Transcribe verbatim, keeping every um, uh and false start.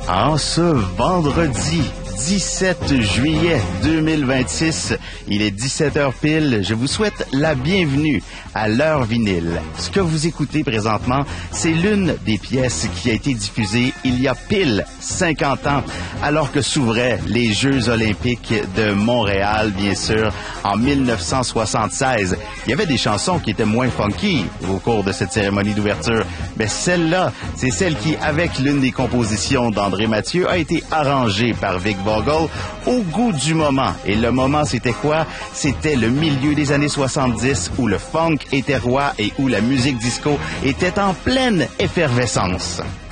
En ce vendredi dix-sept juillet deux mille vingt-six, il est dix-sept heures pile. Je vous souhaite la bienvenue à l'heure vinyle. Ce que vous écoutez présentement, c'est l'une des pièces qui a été diffusée il y a pile cinquante ans, alors que s'ouvraient les Jeux olympiques de Montréal, bien sûr, en mille neuf cent soixante-seize. Il y avait des chansons qui étaient moins funky au cours de cette cérémonie d'ouverture, mais celle-là, c'est celle qui, avec l'une des compositions d'André Mathieu, a été arrangée par Vic Vogel au goût du moment. Et le moment, c'était quoi? C'était le milieu des années soixante-dix où le funk était roi et où la musique disco était en pleine effervescence.